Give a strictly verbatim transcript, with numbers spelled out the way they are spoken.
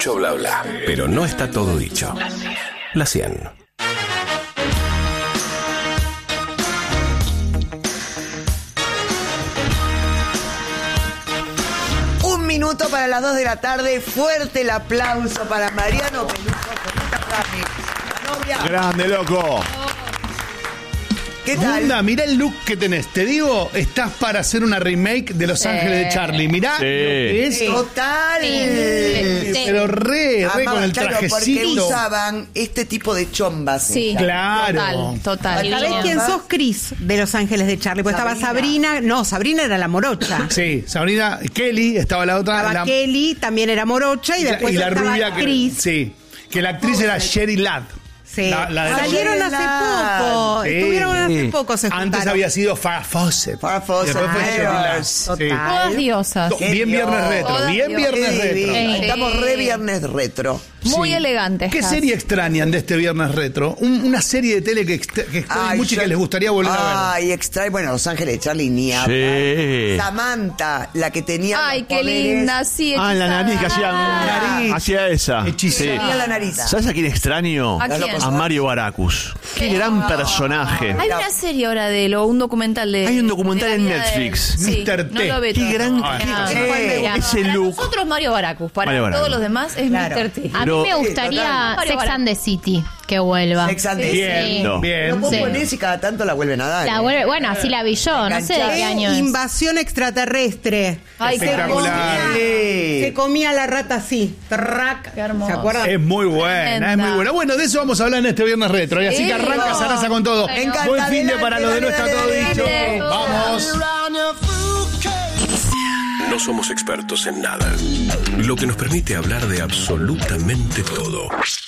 mucho bla bla, pero no está todo dicho. La cien. Un minuto para las dos de la tarde. Fuerte el aplauso para Mariano Peluso. La novia. Grande, loco. ¿Qué tal? Gunda, mirá el look que tenés. Te digo, estás para hacer una remake de Los Ángeles de Charlie. Mirá Sí. lo que es. Total. Sí. Pero re, re Amaba, con el claro, porque trajecito. usaban este tipo de chombas. Sí, Claro. total, total. Acá ¿Sabés Divino. quién sos? Chris, de Los Ángeles de Charlie. Pues estaba Sabrina. Sabrina. No, Sabrina era la morocha. Sí, Sabrina, Kelly, estaba la otra. Estaba la, Kelly, también era morocha. Y, y la- después y la estaba rubia que. Chris. Sí, que la actriz era Sherry Ladd. Sí. La- la de la- Salieron hace poco. Sí. Estuvieron hace poco, se Antes juntaron. había sido Farrah Fawcett. Farrah Fawcett, Después fue Sherry Ladd. Dios. Sí. Total. Todas diosas. Qué Bien Dios. viernes retro, Todas bien Dios. viernes Qué retro. divino. Sí. Estamos re viernes retro. Muy Sí. elegantes. ¿Qué serie extrañan de este viernes retro? Un- una serie de tele que, extra- que extrañan Ay, mucho y yo- que les gustaría volver a ver. Ay, extrae. Bueno, Los Ángeles de Charlie ni hablar. Sí. Samantha, la que tenía. Ay, los qué poderes. linda, sí. Ah, en la nariz que hacía. Nariz. Hacía esa. Hechicera. Tenía la nariz. ¿Sabes a quién extraño? ¿A quién? A Mario Baracus. Qué gran personaje. Hay una serie ahora de él, o un documental de. Hay un documental de la en vida de él. Netflix. Sí, mister no T. lo ve Qué todo. gran. Ah, Eh, para ese look. nosotros Mario Baracus, para Mario Baracus. todos los demás es Claro. mister T. A Pero- mí me gustaría total. Sex and the City que vuelva. Sex and the Bien, Sí. No. bien. Lo pongo Sí. en ese y cada tanto la vuelven a dar. La ¿eh? vuelve- bueno, así la vi yo, no sé de qué Eh, año es. Invasión extraterrestre. Ay, qué Espectacular. hermoso. Sí. Se comía la rata así. Trac. Qué hermoso. ¿Se acuerdan? Es muy buena, Tremenda. es muy buena. Bueno, de eso vamos a hablar en este viernes retro. Y así que Sí. arranca Sarasa con todo. Me encanta, Buen fin de adelante, para los de No Está dale, Todo dale, Dicho. dale. Vamos. No somos expertos en nada, lo que nos permite hablar de absolutamente todo.